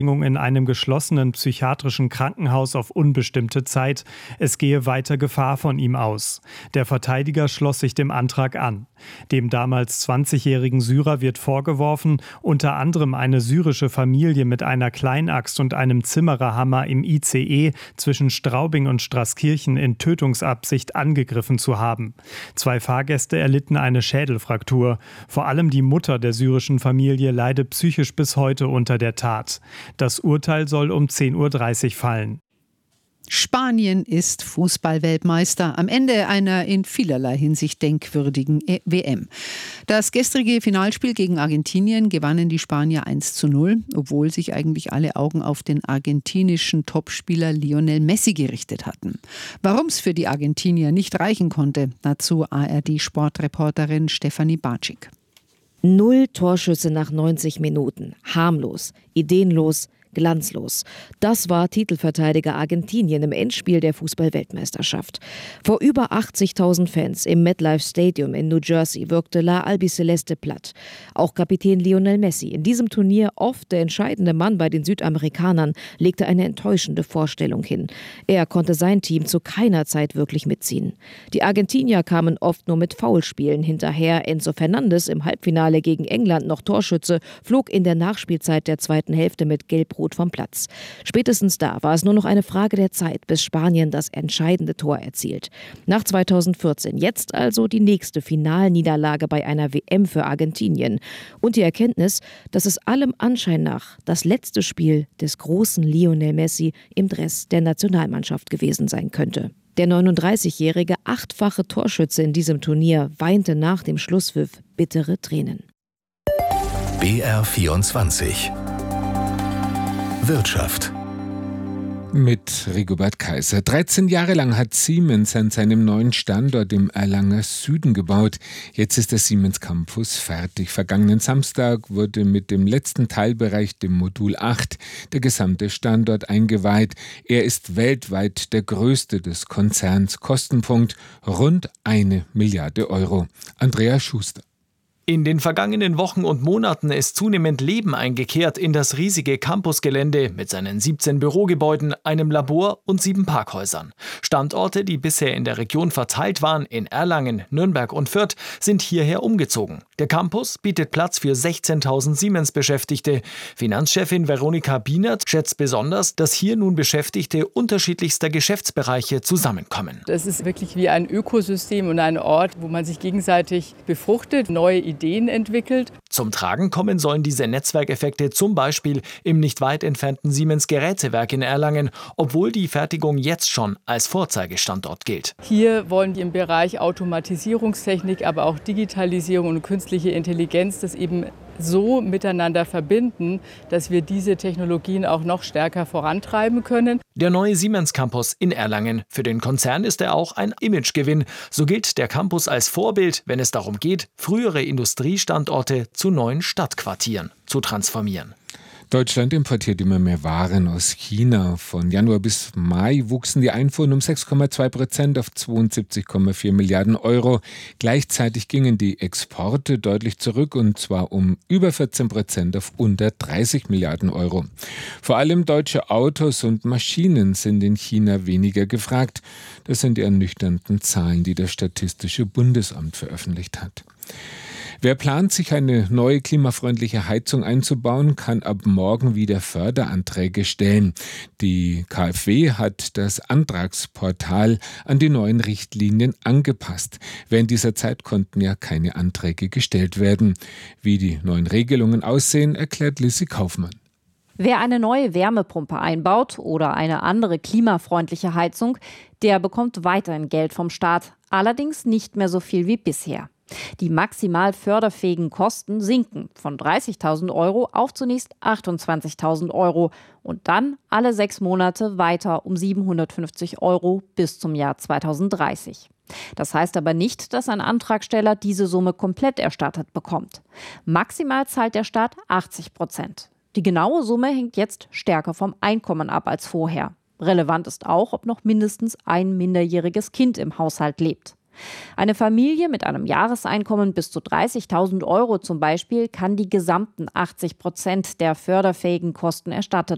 in einem geschlossenen psychiatrischen Krankenhaus auf unbestimmte Zeit. Es gehe weiter Gefahr von ihm aus. Der Verteidiger schloss sich dem Antrag an. Dem damals 20-jährigen Syrer wird vorgeworfen, unter anderem eine syrische Familie mit einer Kleinaxt und einem Zimmererhammer im ICE zwischen Straubing und Straßkirchen in Tötungsabsicht angegriffen zu haben. 2 Fahrgäste erlitten eine Schädelfraktur. Vor allem die Mutter der syrischen Familie leidet psychisch bis heute unter der Tat. Das Urteil soll um 10:30 Uhr fallen. Spanien ist Fußball-Weltmeister am Ende einer in vielerlei Hinsicht denkwürdigen WM. Das gestrige Finalspiel gegen Argentinien gewannen die Spanier 1:0, obwohl sich eigentlich alle Augen auf den argentinischen Topspieler Lionel Messi gerichtet hatten. Warum es für die Argentinier nicht reichen konnte, dazu ARD-Sportreporterin Stefanie Bartschik. 0 Torschüsse nach 90 Minuten. Harmlos, ideenlos, glanzlos. Das war Titelverteidiger Argentinien im Endspiel der Fußball-Weltmeisterschaft. Vor über 80.000 Fans im MetLife Stadium in New Jersey wirkte La Albiceleste platt. Auch Kapitän Lionel Messi, in diesem Turnier oft der entscheidende Mann bei den Südamerikanern, legte eine enttäuschende Vorstellung hin. Er konnte sein Team zu keiner Zeit wirklich mitziehen. Die Argentinier kamen oft nur mit Foulspielen hinterher. Enzo Fernandes im Halbfinale gegen England noch Torschütze, flog in der Nachspielzeit der zweiten Hälfte mit Gelb-Rot vom Platz. Spätestens da war es nur noch eine Frage der Zeit, bis Spanien das entscheidende Tor erzielt. Nach 2014, jetzt also die nächste Finalniederlage bei einer WM für Argentinien. Und die Erkenntnis, dass es allem Anschein nach das letzte Spiel des großen Lionel Messi im Dress der Nationalmannschaft gewesen sein könnte. Der 39-jährige 8-fache Torschütze in diesem Turnier weinte nach dem Schlusspfiff bittere Tränen. BR24 Wirtschaft. Mit Rigobert Kaiser. 13 Jahre lang hat Siemens an seinem neuen Standort im Erlanger Süden gebaut. Jetzt ist der Siemens Campus fertig. Vergangenen Samstag wurde mit dem letzten Teilbereich, dem Modul 8, der gesamte Standort eingeweiht. Er ist weltweit der größte des Konzerns. Kostenpunkt rund 1 Milliarde Euro. Andreas Schuster. In den vergangenen Wochen und Monaten ist zunehmend Leben eingekehrt in das riesige Campusgelände mit seinen 17 Bürogebäuden, einem Labor und 7 Parkhäusern. Standorte, die bisher in der Region verteilt waren, in Erlangen, Nürnberg und Fürth, sind hierher umgezogen. Der Campus bietet Platz für 16.000 Siemens-Beschäftigte. Finanzchefin Veronika Bienert schätzt besonders, dass hier nun Beschäftigte unterschiedlichster Geschäftsbereiche zusammenkommen. Das ist wirklich wie ein Ökosystem und ein Ort, wo man sich gegenseitig befruchtet, neue Ideen entwickelt. Zum Tragen kommen sollen diese Netzwerkeffekte zum Beispiel im nicht weit entfernten Siemens Gerätewerk in Erlangen, obwohl die Fertigung jetzt schon als Vorzeigestandort gilt. Hier wollen wir im Bereich Automatisierungstechnik, aber auch Digitalisierung und künstliche Intelligenz das eben so miteinander verbinden, dass wir diese Technologien auch noch stärker vorantreiben können. Der neue Siemens Campus in Erlangen. Für den Konzern ist er auch ein Imagegewinn. So gilt der Campus als Vorbild, wenn es darum geht, frühere Industriestandorte zu neuen Stadtquartieren zu transformieren. Deutschland importiert immer mehr Waren aus China. Von Januar bis Mai wuchsen die Einfuhren um 6,2% auf 72,4 Milliarden Euro. Gleichzeitig gingen die Exporte deutlich zurück, und zwar um über 14% auf unter 30 Milliarden Euro. Vor allem deutsche Autos und Maschinen sind in China weniger gefragt. Das sind die ernüchternden Zahlen, die das Statistische Bundesamt veröffentlicht hat. Wer plant, sich eine neue klimafreundliche Heizung einzubauen, kann ab morgen wieder Förderanträge stellen. Die KfW hat das Antragsportal an die neuen Richtlinien angepasst. Während dieser Zeit konnten ja keine Anträge gestellt werden. Wie die neuen Regelungen aussehen, erklärt Lissy Kaufmann. Wer eine neue Wärmepumpe einbaut oder eine andere klimafreundliche Heizung, der bekommt weiterhin Geld vom Staat, allerdings nicht mehr so viel wie bisher. Die maximal förderfähigen Kosten sinken von 30.000 Euro auf zunächst 28.000 Euro und dann alle 6 Monate weiter um 750 Euro bis zum Jahr 2030. Das heißt aber nicht, dass ein Antragsteller diese Summe komplett erstattet bekommt. Maximal zahlt der Staat 80%. Die genaue Summe hängt jetzt stärker vom Einkommen ab als vorher. Relevant ist auch, ob noch mindestens ein minderjähriges Kind im Haushalt lebt. Eine Familie mit einem Jahreseinkommen bis zu 30.000 Euro zum Beispiel kann die gesamten 80% der förderfähigen Kosten erstattet